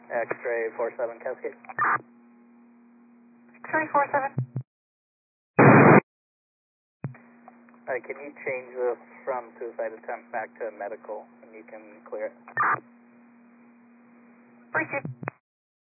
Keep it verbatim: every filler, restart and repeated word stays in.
X-ray four seven Cascade. X-ray four seven. Alright, can you change this from suicide attempt back to medical and you can clear it? Appreciate it.